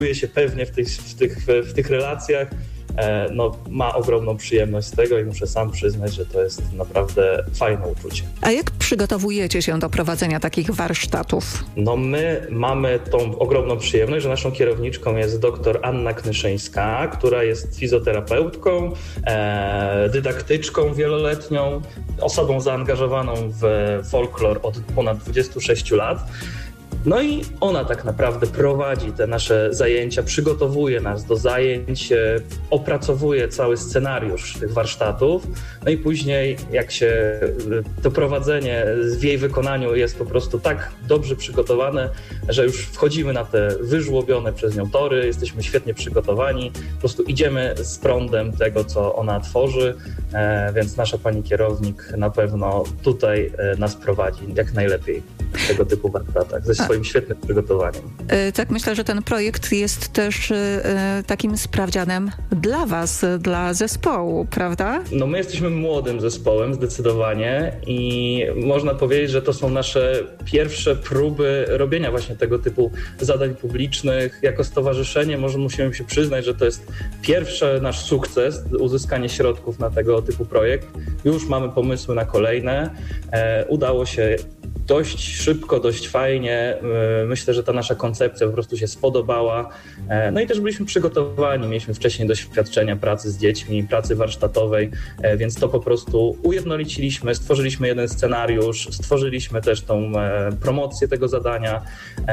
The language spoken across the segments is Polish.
się pewnie w tych relacjach, no, ma ogromną przyjemność z tego i muszę sam przyznać, że to jest naprawdę fajne uczucie. A jak przygotowujecie się do prowadzenia takich warsztatów? No my mamy tą ogromną przyjemność, że naszą kierowniczką jest dr Anna Knyszyńska, która jest fizjoterapeutką, dydaktyczką wieloletnią, osobą zaangażowaną w folklor od ponad 26 lat. No i ona tak naprawdę prowadzi te nasze zajęcia, przygotowuje nas do zajęć, opracowuje cały scenariusz tych warsztatów. No i później jak się to prowadzenie w jej wykonaniu jest po prostu tak dobrze przygotowane, że już wchodzimy na te wyżłobione przez nią tory, jesteśmy świetnie przygotowani, po prostu idziemy z prądem tego, co ona tworzy, więc nasza pani kierownik na pewno tutaj nas prowadzi jak najlepiej w tego typu warsztatach, ze swoim świetnym przygotowaniem. Tak, myślę, że ten projekt jest też takim sprawdzianem dla was, dla zespołu, prawda? No my jesteśmy młodym zespołem zdecydowanie i można powiedzieć, że to są nasze pierwsze próby robienia właśnie tego typu zadań publicznych. Jako stowarzyszenie może musimy się przyznać, że to jest pierwszy nasz sukces, uzyskanie środków na tego typu projekt. Już mamy pomysły na kolejne. Udało się dość szybko, dość fajnie. Myślę, że ta nasza koncepcja po prostu się spodobała. No i też byliśmy przygotowani. Mieliśmy wcześniej doświadczenia pracy z dziećmi, pracy warsztatowej, więc to po prostu ujednoliciliśmy, stworzyliśmy jeden scenariusz, stworzyliśmy też tą promocję tego zadania.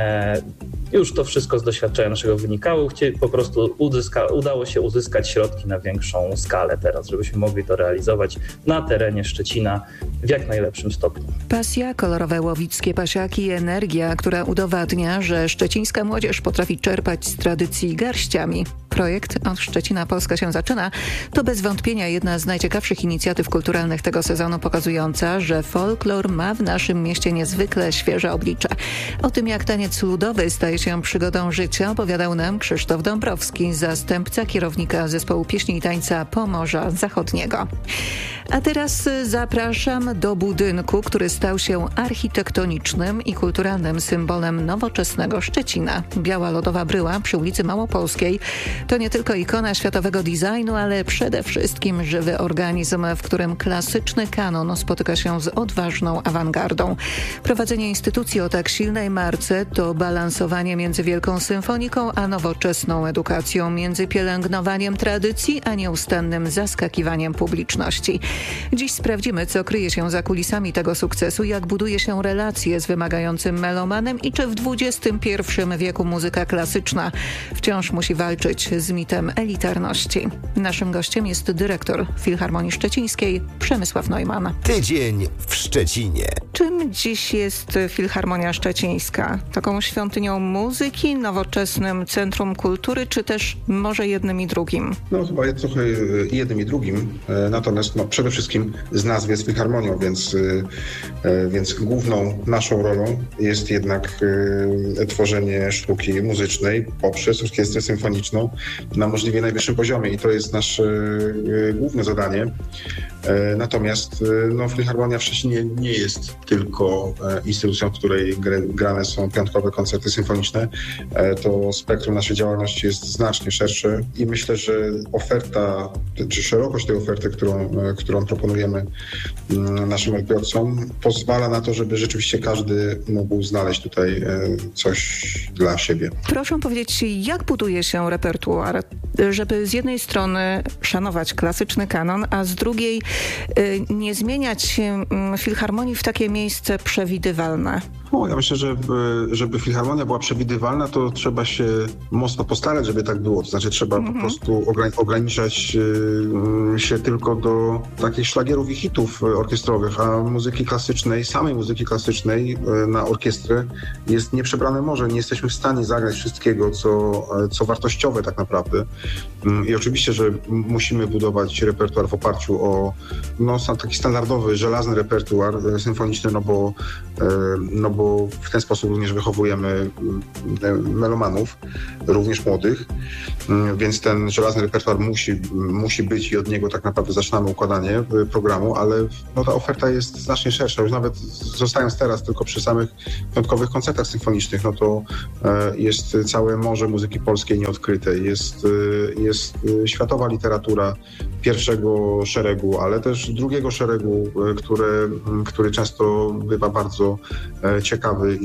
Już to wszystko z doświadczenia naszego wynikało. Po prostu udało się uzyskać środki na większą skalę teraz, żebyśmy mogli to realizować na terenie Szczecina w jak najlepszym stopniu. Pasja, kolorowe łowickie pasiaki i energia, która udowadnia, że szczecińska młodzież potrafi czerpać z tradycji garściami. Projekt Od Szczecina Polska się zaczyna to bez wątpienia jedna z najciekawszych inicjatyw kulturalnych tego sezonu, pokazująca, że folklor ma w naszym mieście niezwykle świeże oblicze. O tym, jak taniec ludowy staje się przygodą życia, opowiadał nam Krzysztof Dąbrowski, zastępca kierownika zespołu pieśni i tańca Pomorza Zachodniego. A teraz zapraszam do budynku, który stał się architektonicznym i kulturalnym symbolem nowoczesnego Szczecina. Biała lodowa bryła przy ulicy Małopolskiej to nie tylko ikona światowego designu, ale przede wszystkim żywy organizm, w którym klasyczny kanon spotyka się z odważną awangardą. Prowadzenie instytucji o tak silnej marce to balansowanie między wielką symfoniką a nowoczesną edukacją, między pielęgnowaniem tradycji a nieustannym zaskakiwaniem publiczności. Dziś sprawdzimy, co kryje się za kulisami tego sukcesu, jak buduje się relacje z wymagającym melomanem i czy w XXI wieku muzyka klasyczna wciąż musi walczyć z mitem elitarności. Naszym gościem jest dyrektor Filharmonii Szczecińskiej Przemysław Neumann. Tydzień w Szczecinie. Czym dziś jest Filharmonia Szczecińska? Taką świątynią muzyki, nowoczesnym centrum kultury, czy też może jednym i drugim? No chyba trochę jednym i drugim, natomiast przede wszystkim z nazwy jest Filharmonią, więc główną naszą rolą jest jednak tworzenie sztuki muzycznej poprzez orkiestrę symfoniczną na możliwie najwyższym poziomie i to jest nasze główne zadanie. Natomiast Filharmonia w Szczecinie nie jest tylko instytucją, w której grane są piątkowe koncerty symfoniczne. To spektrum naszej działalności jest znacznie szersze i myślę, że oferta, czy szerokość tej oferty, którą proponujemy naszym odbiorcom, pozwala na to, żeby rzeczywiście każdy mógł znaleźć tutaj coś dla siebie. Proszę powiedzieć, jak buduje się repertuar, żeby z jednej strony szanować klasyczny kanon, a z drugiej nie zmieniać filharmonii w takie miejsce przewidywalne? Ja myślę, że żeby filharmonia była przewidywalna, to trzeba się mocno postarać, żeby tak było. To znaczy trzeba po prostu ograniczać się tylko do takich szlagierów i hitów orkiestrowych, a samej muzyki klasycznej na orkiestrę jest nieprzebrane morze. Nie jesteśmy w stanie zagrać wszystkiego, co wartościowe tak naprawdę. I oczywiście, że musimy budować repertuar w oparciu o taki standardowy, żelazny repertuar symfoniczny, bo bo w ten sposób również wychowujemy melomanów, również młodych, więc ten żelazny repertuar musi być i od niego tak naprawdę zaczynamy układanie programu, ale ta oferta jest znacznie szersza. Już nawet zostając teraz tylko przy samych piątkowych koncertach symfonicznych, to jest całe morze muzyki polskiej nieodkrytej, jest światowa literatura pierwszego szeregu, ale też drugiego szeregu, który często bywa bardzo ciekawy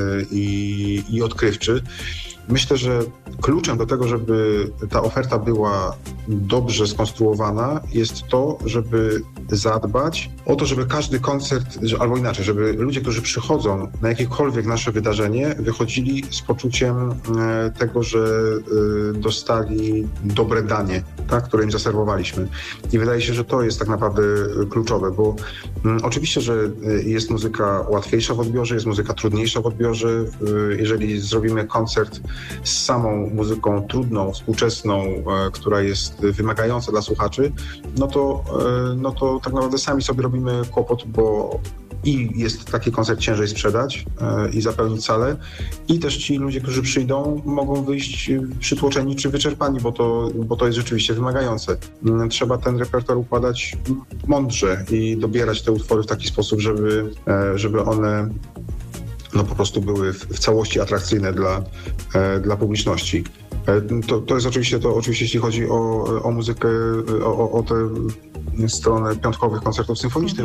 i odkrywczy. Myślę, że kluczem do tego, żeby ta oferta była dobrze skonstruowana, jest to, żeby zadbać o to, żeby każdy koncert, albo inaczej, żeby ludzie, którzy przychodzą na jakiekolwiek nasze wydarzenie, wychodzili z poczuciem tego, że dostali dobre danie, tak, które im zaserwowaliśmy. I wydaje się, że to jest tak naprawdę kluczowe, bo oczywiście, że jest muzyka łatwiejsza w odbiorze, jest muzyka trudniejsza w odbiorze. Jeżeli zrobimy koncert z samą muzyką trudną, współczesną, która jest wymagająca dla słuchaczy, no to tak naprawdę sami sobie robimy kłopot, bo i jest taki koncert ciężej sprzedać i zapełnić salę, i też ci ludzie, którzy przyjdą, mogą wyjść przytłoczeni czy wyczerpani, bo to jest rzeczywiście wymagające. Trzeba ten repertuar układać mądrze i dobierać te utwory w taki sposób, żeby one po prostu były w całości atrakcyjne dla publiczności. To jest oczywiście, jeśli chodzi o muzykę, o tę stronę piątkowych koncertów symfonicznych,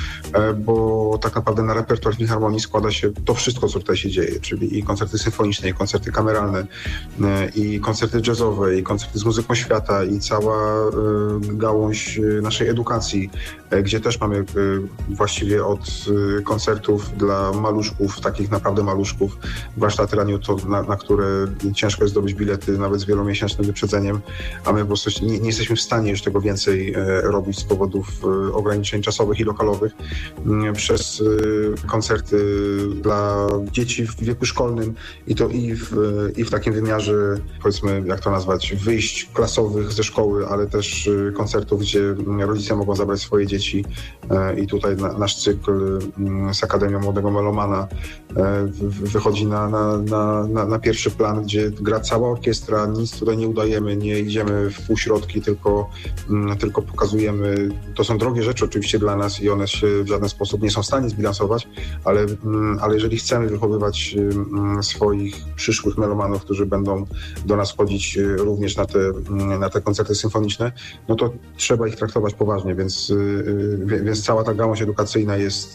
bo tak naprawdę na repertuar Filharmonii składa się to wszystko, co tutaj się dzieje, czyli i koncerty symfoniczne, i koncerty kameralne, i koncerty jazzowe, i koncerty z muzyką świata, i cała gałąź naszej edukacji, gdzie też mamy właściwie od koncertów dla maluszków, takich naprawdę maluszków, warsztaty na które ciężko jest zdobyć bilety, nawet z wielomiesięcznym wyprzedzeniem, a my po prostu nie jesteśmy w stanie już tego więcej robić z powodów ograniczeń czasowych i lokalowych, przez koncerty dla dzieci w wieku szkolnym i to i w takim wymiarze, powiedzmy, jak to nazwać, wyjść klasowych ze szkoły, ale też koncertów, gdzie rodzice mogą zabrać swoje dzieci, i tutaj nasz cykl z Akademią Młodego Melomana wychodzi na pierwszy plan, gdzie gra cała orkiestra, nic tutaj nie udajemy, nie idziemy w półśrodki, tylko pokazujemy. To są drogie rzeczy oczywiście dla nas i one się w żaden sposób nie są w stanie zbilansować, ale jeżeli chcemy wychowywać swoich przyszłych melomanów, którzy będą do nas chodzić również na te koncerty symfoniczne, no to trzeba ich traktować poważnie, więc cała ta gałąź edukacyjna jest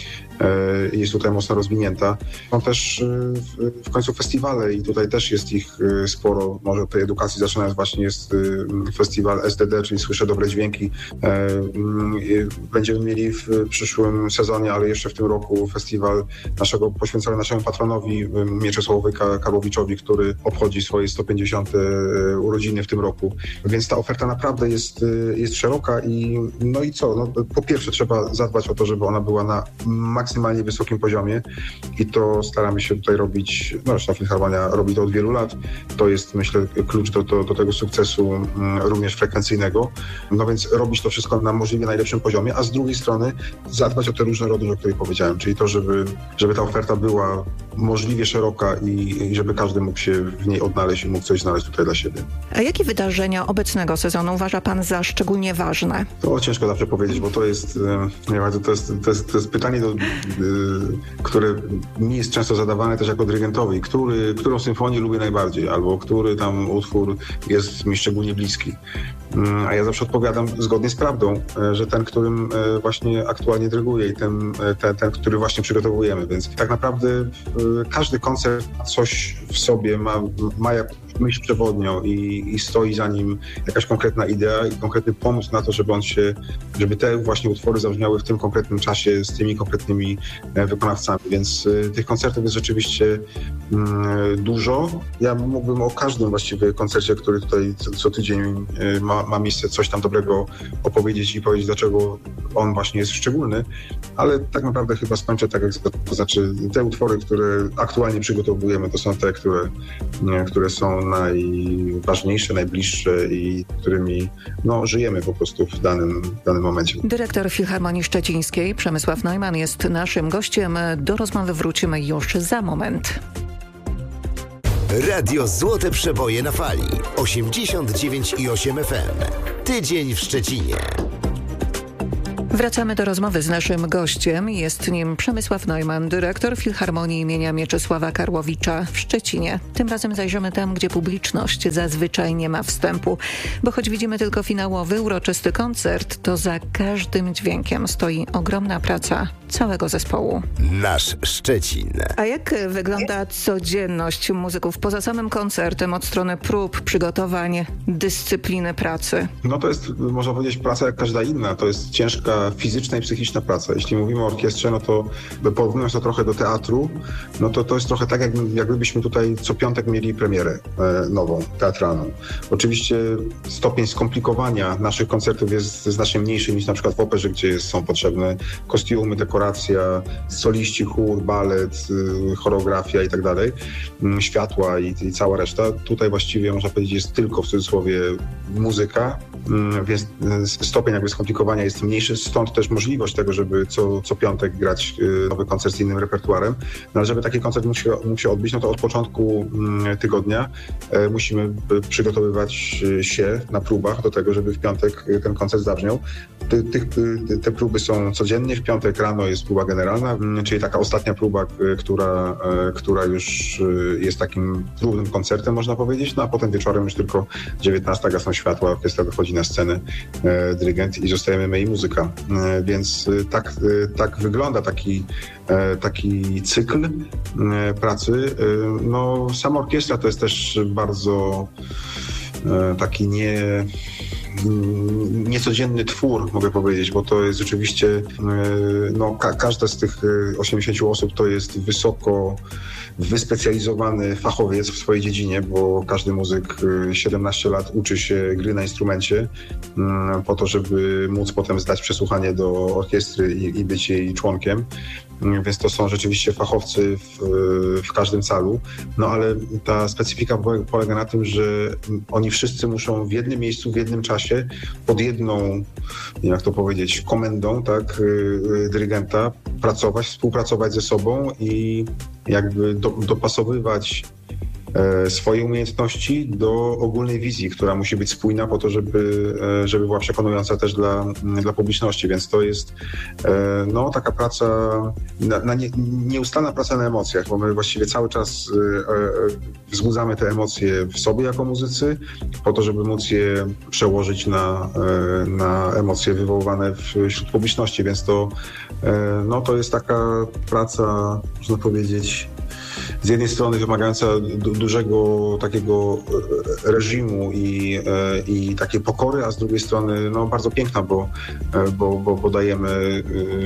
tutaj mocno rozwinięta. Są też w końcu festiwale i tutaj też jest ich sporo. Może od tej edukacji zaczynając właśnie jest festiwal SDD, czyli Słyszę Dobre Dźwięki. Będziemy mieli w przyszłym sezonie, ale jeszcze w tym roku festiwal poświęcony naszemu patronowi Mieczysławowi Karłowiczowi, który obchodzi swoje 150 urodziny w tym roku. Więc ta oferta naprawdę jest szeroka i po pierwsze trzeba zadbać o to, żeby ona była na maksymalnie wysokim poziomie i to staramy się tutaj robić, zresztą Filharmonia robi to od wielu lat. To jest, myślę, klucz do tego sukcesu również frekwencyjnego. No więc robić to wszystko na możliwie najlepszym poziomie, a z drugiej strony zadbać o tę różnorodność, o której powiedziałem, czyli to, żeby ta oferta była możliwie szeroka i żeby każdy mógł się w niej odnaleźć i mógł coś znaleźć tutaj dla siebie. A jakie wydarzenia obecnego sezonu uważa pan za szczególnie ważne? To ciężko zawsze powiedzieć, bo to jest pytanie, które mi jest często zadawane też jako dyrygentowi. Którą symfonię lubię najbardziej, albo który tam utwór jest mi szczególnie bliski. A ja zawsze odpowiadam zgodnie z prawdą, że ten, którym właśnie aktualnie dyryguję i ten, który właśnie przygotowujemy. Więc tak naprawdę każdy koncert coś w sobie ma jakąś myśl przewodnią i stoi za nim jakaś konkretna idea i konkretny pomysł na to, żeby te właśnie utwory zabrzmiały w tym konkretnym czasie z tymi konkretnymi wykonawcami. Więc tych koncertów jest rzeczywiście dużo. Ja mógłbym o każdym właściwie koncercie, który tutaj co tydzień ma miejsce, coś tam dobrego opowiedzieć i powiedzieć, dlaczego on właśnie jest szczególny, ale tak naprawdę chyba skończę tak, jak to znaczy te utwory, które aktualnie przygotowujemy, to są te, które są najważniejsze, najbliższe i którymi żyjemy po prostu w danym momencie. Dyrektor Filharmonii Szczecińskiej Przemysław Neumann jest naszym gościem. Do rozmowy wrócimy już za moment. Radio Złote Przeboje na fali 89,8 FM. Tydzień w Szczecinie. Wracamy do rozmowy z naszym gościem. Jest nim Przemysław Neumann, dyrektor Filharmonii imienia Mieczysława Karłowicza w Szczecinie. Tym razem zajrzymy tam, gdzie publiczność zazwyczaj nie ma wstępu. Bo choć widzimy tylko finałowy, uroczysty koncert, to za każdym dźwiękiem stoi ogromna praca całego zespołu. Nasz Szczecin. A jak wygląda codzienność muzyków poza samym koncertem od strony prób, przygotowań, dyscypliny pracy? To jest, można powiedzieć, praca jak każda inna. To jest ciężka fizyczna i psychiczna praca. Jeśli mówimy o orkiestrze, to porównując to trochę do teatru, to jest trochę tak, jakbyśmy tutaj co piątek mieli premierę nową, teatralną. Oczywiście stopień skomplikowania naszych koncertów jest znacznie mniejszy niż na przykład w operze, gdzie są potrzebne kostiumy, dekoracja, soliści, chór, balet, choreografia i tak dalej, światła i cała reszta. Tutaj właściwie można powiedzieć jest tylko w cudzysłowie muzyka, więc stopień skomplikowania jest mniejszy, stąd też możliwość tego, żeby co piątek grać nowy koncert z innym repertuarem. Ale żeby taki koncert mógł się odbyć, to od początku tygodnia musimy przygotowywać się na próbach do tego, żeby w piątek ten koncert zabrzmiał. Te próby są codziennie, w piątek rano jest próba generalna, czyli taka ostatnia próba, która już jest takim próbnym koncertem, można powiedzieć, a potem wieczorem już tylko 19 gasną światła, orkiestra wychodzi na scenę, dyrygent i zostajemy my i muzyka. Więc tak wygląda taki cykl pracy. Sama orkiestra to jest też bardzo taki niecodzienny twór, mogę powiedzieć, bo to jest rzeczywiście, każda z tych 80 osób to jest wysoko wyspecjalizowany fachowiec w swojej dziedzinie, bo każdy muzyk 17 lat uczy się gry na instrumencie po to, żeby móc potem zdać przesłuchanie do orkiestry i być jej członkiem. Więc to są rzeczywiście fachowcy w każdym calu. Ale ta specyfika polega na tym, że oni wszyscy muszą w jednym miejscu, w jednym czasie, pod jedną, jak to powiedzieć, komendą, tak, dyrygenta, współpracować ze sobą i jakby dopasowywać swoje umiejętności do ogólnej wizji, która musi być spójna po to, żeby była przekonująca też dla publiczności. Więc to jest taka praca, nieustanna praca na emocjach, bo my właściwie cały czas wzbudzamy te emocje w sobie jako muzycy po to, żeby móc je przełożyć na emocje wywoływane wśród publiczności. Więc to jest taka praca, można powiedzieć, z jednej strony wymagająca dużego takiego reżimu i takiej pokory, a z drugiej strony bardzo piękna, bo dajemy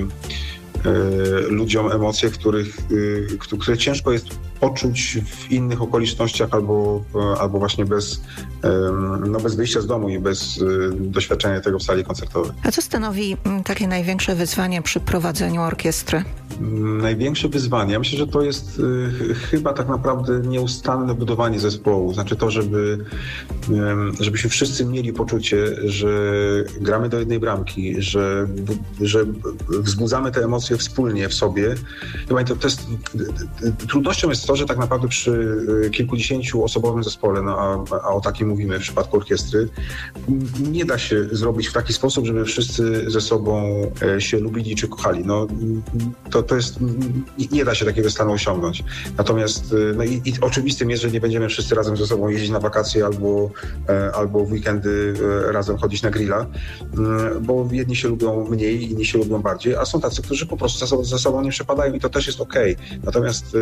ludziom emocje, które ciężko jest poczuć w innych okolicznościach albo właśnie bez wyjścia z domu i bez doświadczenia tego w sali koncertowej. A co stanowi takie największe wyzwanie przy prowadzeniu orkiestry? Największe wyzwanie, ja myślę, że to jest chyba tak naprawdę nieustanne budowanie zespołu. Znaczy to, żebyśmy wszyscy mieli poczucie, że gramy do jednej bramki, że wzbudzamy te emocje wspólnie w sobie. Chyba to jest, trudnością jest to, że tak naprawdę przy kilkudziesięciu osobowym zespole, a o takim mówimy w przypadku orkiestry, nie da się zrobić w taki sposób, żeby wszyscy ze sobą się lubili czy kochali. To jest, nie da się takiego stanu osiągnąć. Natomiast i oczywistym jest, że nie będziemy wszyscy razem ze sobą jeździć na wakacje albo w weekendy razem chodzić na grilla, bo jedni się lubią mniej, inni się lubią bardziej, a są tacy, którzy po prostu ze sobą nie przepadają i to też jest okej. Natomiast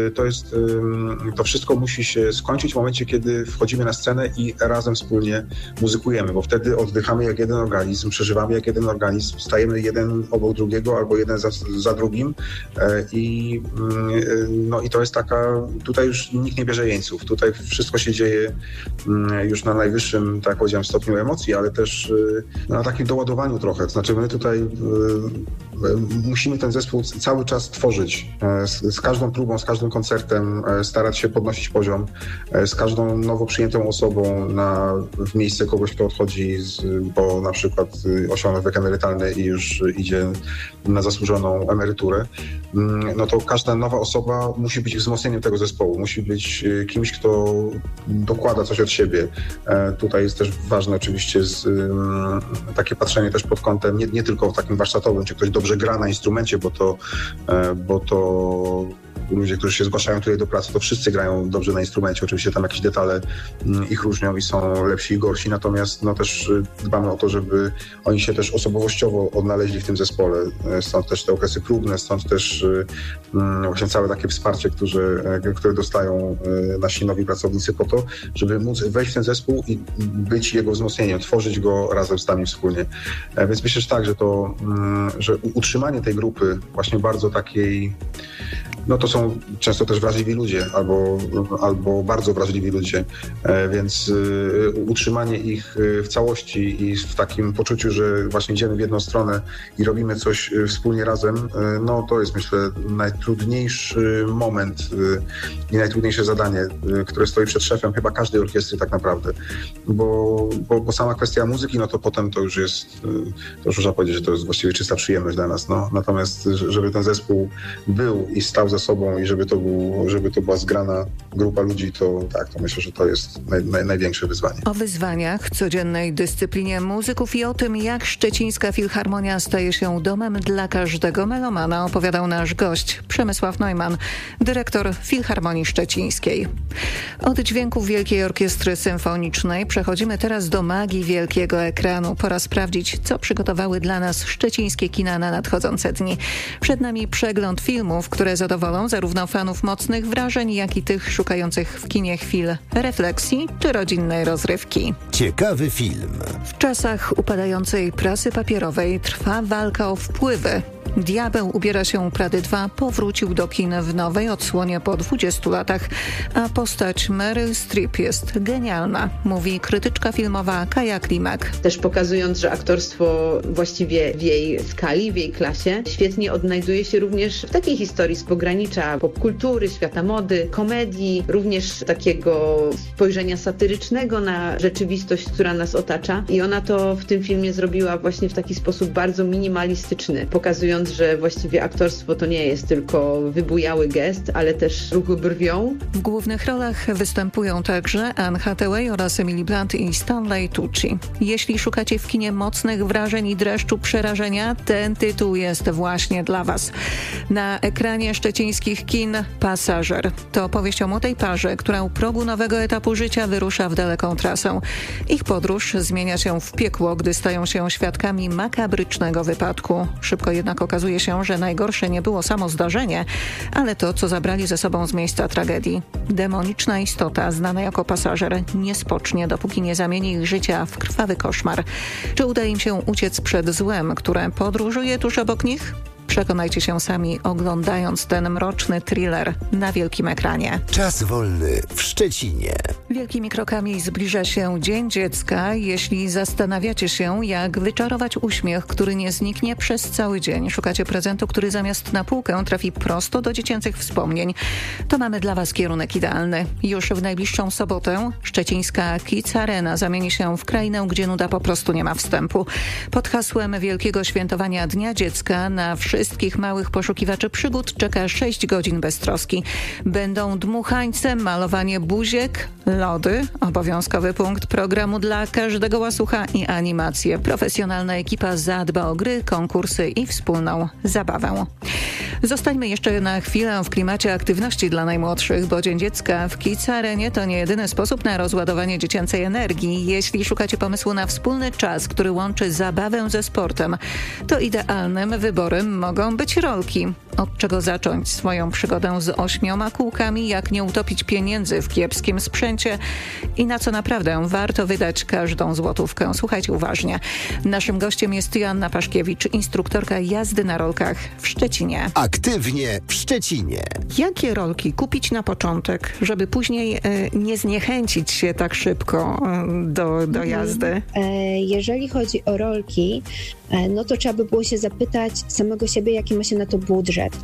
to wszystko musi się skończyć w momencie, kiedy wchodzimy na scenę i razem wspólnie muzykujemy, bo wtedy oddychamy jak jeden organizm, przeżywamy jak jeden organizm, stajemy jeden obok drugiego albo jeden za drugim i to jest tutaj już nikt nie bierze jeńców, tutaj wszystko się dzieje już na najwyższym, tak jak powiedziałem, stopniu emocji, ale też na takim doładowaniu trochę, to znaczy my tutaj musimy ten zespół zespół cały czas tworzyć. Z każdą próbą, z każdym koncertem starać się podnosić poziom. Z każdą nowo przyjętą osobą w miejsce kogoś, kto odchodzi, bo na przykład osiągnął wiek emerytalny i już idzie na zasłużoną emeryturę, no to każda nowa osoba musi być wzmocnieniem tego zespołu. Musi być kimś, kto dokłada coś od siebie. Tutaj jest też ważne oczywiście takie patrzenie też pod kątem nie tylko takim warsztatowym, czy ktoś dobrze gra na instrumencie, bo to ludzie, którzy się zgłaszają tutaj do pracy, to wszyscy grają dobrze na instrumencie. Oczywiście tam jakieś detale ich różnią i są lepsi i gorsi, natomiast no też dbamy o to, żeby oni się też osobowościowo odnaleźli w tym zespole. Stąd też te okresy próbne, stąd też właśnie całe takie wsparcie, które dostają nasi nowi pracownicy po to, żeby móc wejść w ten zespół i być jego wzmocnieniem, tworzyć go razem z nami wspólnie. Więc myślę, że tak, że utrzymanie tej grupy właśnie bardzo takiej, no to są często też wrażliwi ludzie albo bardzo wrażliwi ludzie, więc utrzymanie ich w całości i w takim poczuciu, że właśnie idziemy w jedną stronę i robimy coś wspólnie razem, no to jest, myślę, najtrudniejszy moment i najtrudniejsze zadanie, które stoi przed szefem chyba każdej orkiestry tak naprawdę, bo sama kwestia muzyki, no to potem to już można powiedzieć, że to jest właściwie czysta przyjemność dla nas, no. Natomiast żeby ten zespół był i stał ze sobą i żeby to była zgrana grupa ludzi, to myślę, że to jest największe wyzwanie. O wyzwaniach, codziennej dyscyplinie muzyków i o tym, jak Szczecińska Filharmonia staje się domem dla każdego melomana, opowiadał nasz gość Przemysław Neumann, dyrektor Filharmonii Szczecińskiej. Od dźwięków Wielkiej Orkiestry Symfonicznej przechodzimy teraz do magii wielkiego ekranu. Pora sprawdzić, co przygotowały dla nas szczecińskie kina na nadchodzące dni. Przed nami przegląd filmów, które zadowolą zarówno fanów mocnych wrażeń, jak i tych szukających w kinie chwil refleksji czy rodzinnej rozrywki. Ciekawy film. W czasach upadającej prasy papierowej trwa walka o wpływy. Diabeł ubiera się Prady 2 powrócił do kin w nowej odsłonie po 20 latach, a postać Meryl Streep jest genialna, mówi krytyczka filmowa Kaja Klimek. Też pokazując, że aktorstwo właściwie w jej skali, w jej klasie świetnie odnajduje się również w takiej historii z pogranicza popkultury, świata mody, komedii, również takiego spojrzenia satyrycznego na rzeczywistość, która nas otacza. I ona to w tym filmie zrobiła właśnie w taki sposób bardzo minimalistyczny, pokazując, że właściwie aktorstwo to nie jest tylko wybujały gest, ale też ruch brwią. W głównych rolach występują także Anne Hathaway oraz Emily Blunt i Stanley Tucci. Jeśli szukacie w kinie mocnych wrażeń i dreszczu przerażenia, ten tytuł jest właśnie dla Was. Na ekranie szczecińskich kin Pasażer. To opowieść o młodej parze, która u progu nowego etapu życia wyrusza w daleką trasę. Ich podróż zmienia się w piekło, gdy stają się świadkami makabrycznego wypadku. Szybko jednak okazuje się, że najgorsze nie było samo zdarzenie, ale to, co zabrali ze sobą z miejsca tragedii. Demoniczna istota, znana jako pasażer, nie spocznie, dopóki nie zamieni ich życia w krwawy koszmar. Czy uda im się uciec przed złem, które podróżuje tuż obok nich? Przekonajcie się sami, oglądając ten mroczny thriller na wielkim ekranie. Czas wolny w Szczecinie. Wielkimi krokami zbliża się Dzień Dziecka. Jeśli zastanawiacie się, jak wyczarować uśmiech, który nie zniknie przez cały dzień, szukacie prezentu, który zamiast na półkę trafi prosto do dziecięcych wspomnień, to mamy dla Was kierunek idealny. Już w najbliższą sobotę szczecińska Kids Arena zamieni się w krainę, gdzie nuda po prostu nie ma wstępu. Pod hasłem wielkiego świętowania Dnia Dziecka na wszystkich małych poszukiwaczy przygód czeka 6 godzin beztroski. Będą dmuchańce, malowanie buziek, lody, obowiązkowy punkt programu dla każdego łasucha i animacje. Profesjonalna ekipa zadba o gry, konkursy i wspólną zabawę. Zostańmy jeszcze na chwilę w klimacie aktywności dla najmłodszych, bo Dzień Dziecka w Kids Arenie to nie jedyny sposób na rozładowanie dziecięcej energii. Jeśli szukacie pomysłu na wspólny czas, który łączy zabawę ze sportem, to idealnym wyborem mogą być rolki. Od czego zacząć swoją przygodę z 8 kółkami, jak nie utopić pieniędzy w kiepskim sprzęcie i na co naprawdę warto wydać każdą złotówkę. Słuchajcie uważnie. Naszym gościem jest Joanna Paszkiewicz, instruktorka jazdy na rolkach w Szczecinie. Aktywnie w Szczecinie. Jakie rolki kupić na początek, żeby później nie zniechęcić się tak szybko do jazdy? Jeżeli chodzi o rolki, no to trzeba by było się zapytać samego siebie, jaki ma się na to budżet,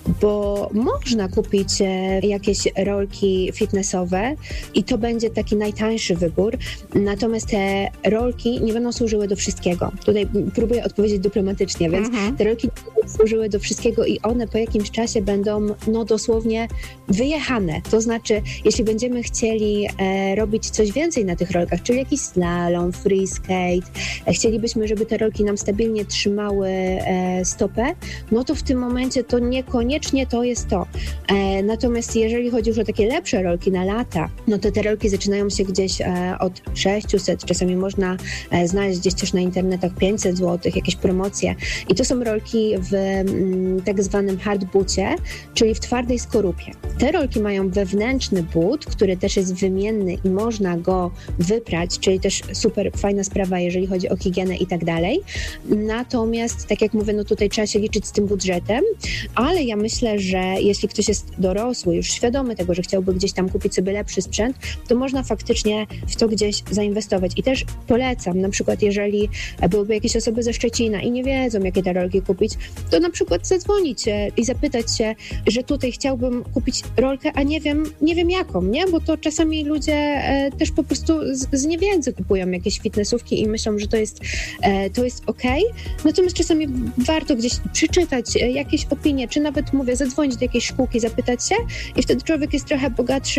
bo można kupić jakieś rolki fitnessowe i to będzie taki najtańszy wybór, natomiast te rolki nie będą służyły do wszystkiego. Tutaj próbuję odpowiedzieć dyplomatycznie, więc te rolki nie będą służyły do wszystkiego i one po jakimś czasie będą dosłownie wyjechane. To znaczy, jeśli będziemy chcieli robić coś więcej na tych rolkach, czyli jakiś slalom, free skate, chcielibyśmy, żeby te rolki nam stabilnie trzymały stopę, no to w tym momencie to niekoniecznie to jest to. Natomiast jeżeli chodzi już o takie lepsze rolki na lata, no to te rolki zaczynają się gdzieś od 600, czasami można znaleźć gdzieś też na internetach 500 zł, jakieś promocje. I to są rolki w tak zwanym hardboocie, czyli w twardej skorupie. Te rolki mają wewnętrzny but, który też jest wymienny i można go wyprać, czyli też super fajna sprawa, jeżeli chodzi o higienę i tak dalej. Natomiast, tak jak mówię, no tutaj trzeba się liczyć z tym budżetem, ale ja myślę, że jeśli ktoś jest dorosły, już świadomy tego, że chciałby gdzieś tam kupić sobie lepszy sprzęt, to można faktycznie w to gdzieś zainwestować. I też polecam, na przykład jeżeli byłyby jakieś osoby ze Szczecina i nie wiedzą, jakie te rolki kupić, to na przykład zadzwonić i zapytać się, że tutaj chciałbym kupić rolkę, a nie wiem jaką, nie? Bo to czasami ludzie też po prostu z niewiedzy kupują jakieś fitnessówki i myślą, że to jest okej. Natomiast czasami warto gdzieś przeczytać jakieś opinie, czy nawet, zadzwonić do jakiejś szkółki, zapytać się i wtedy człowiek jest trochę bogatszy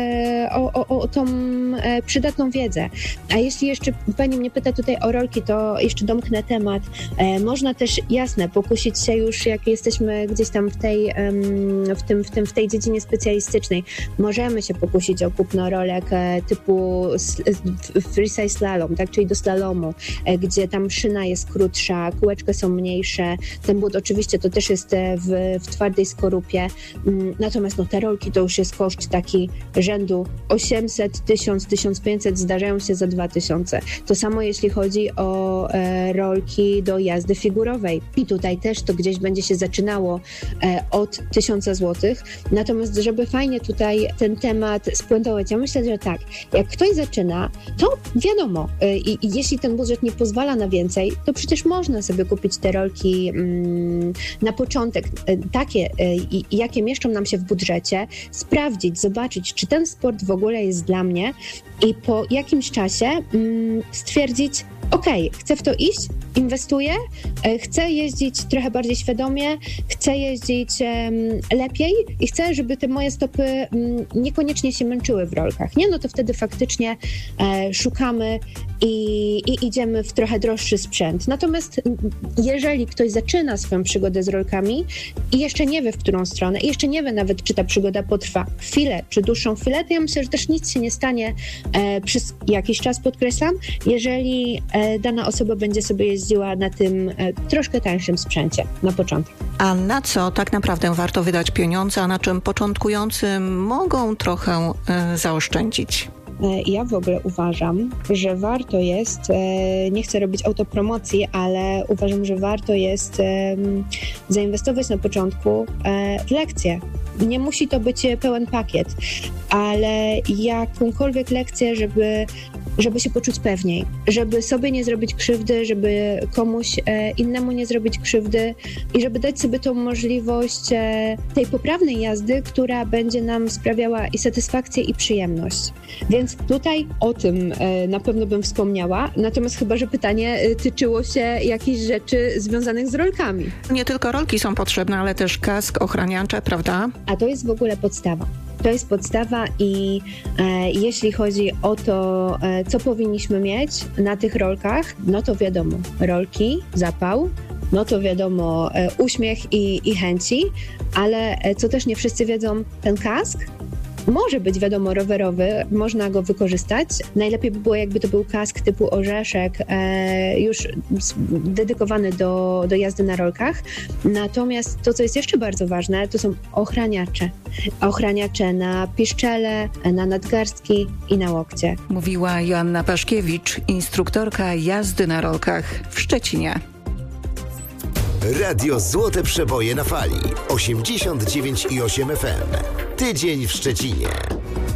o tą przydatną wiedzę. A jeśli jeszcze pani mnie pyta tutaj o rolki, to jeszcze domknę temat. Można też, jasne, pokusić się już, jak jesteśmy gdzieś tam w tej dziedzinie specjalistycznej. Możemy się pokusić o kupno rolek typu freestyle slalom, tak, czyli do slalomu, gdzie tam szyna jest krótsza, kółeczka są mniejsze, ten but oczywiście to też jest w twardej skorupie, natomiast te rolki to już jest koszt taki rzędu 800, 1000, 1500, zdarzają się za 2000. To samo jeśli chodzi o rolki do jazdy figurowej i tutaj też to gdzieś będzie się zaczynało od 1000 zł, natomiast żeby fajnie tutaj ten temat spuentować, ja myślę, że tak, jak ktoś zaczyna, to wiadomo, i jeśli ten budżet nie pozwala na więcej, to przecież można sobie kupić te rolki na początek takie, jakie mieszczą nam się w budżecie, sprawdzić, zobaczyć, czy ten sport w ogóle jest dla mnie i po jakimś czasie stwierdzić, okej, chcę w to iść, inwestuję, chcę jeździć trochę bardziej świadomie, chcę jeździć lepiej i chcę, żeby te moje stopy niekoniecznie się męczyły w rolkach, nie? No to wtedy faktycznie szukamy i idziemy w trochę droższy sprzęt. Natomiast jeżeli ktoś zaczyna swoją przygodę z rolkami i jeszcze nie wie, w którą stronę, i jeszcze nie wie nawet, czy ta przygoda potrwa chwilę, czy dłuższą chwilę, to ja myślę, że też nic się nie stanie przez jakiś czas, podkreślam, jeżeli dana osoba będzie sobie jeździła na tym troszkę tańszym sprzęcie na początek. A na co tak naprawdę warto wydać pieniądze, a na czym początkujący mogą trochę zaoszczędzić? Ja w ogóle uważam, że warto jest, nie chcę robić autopromocji, ale uważam, że warto jest zainwestować na początku w lekcje. Nie musi to być pełen pakiet, ale jakąkolwiek lekcję, żeby się poczuć pewniej, żeby sobie nie zrobić krzywdy, żeby komuś innemu nie zrobić krzywdy i żeby dać sobie tą możliwość tej poprawnej jazdy, która będzie nam sprawiała i satysfakcję, i przyjemność. Więc tutaj o tym na pewno bym wspomniała, natomiast chyba, że pytanie tyczyło się jakichś rzeczy związanych z rolkami. Nie tylko rolki są potrzebne, ale też kask, ochraniacze, prawda? A to jest w ogóle podstawa. To jest podstawa i jeśli chodzi o to, co powinniśmy mieć na tych rolkach, no to wiadomo, rolki, zapał, no to wiadomo, uśmiech i chęci, ale co też nie wszyscy wiedzą, ten kask może być, wiadomo, rowerowy, można go wykorzystać. Najlepiej by było, jakby to był kask typu orzeszek, już dedykowany do jazdy na rolkach. Natomiast to, co jest jeszcze bardzo ważne, to są ochraniacze. Ochraniacze na piszczele, na nadgarstki i na łokcie. Mówiła Joanna Paszkiewicz, instruktorka jazdy na rolkach w Szczecinie. Radio Złote Przeboje na fali 89,8 FM. Tydzień w Szczecinie.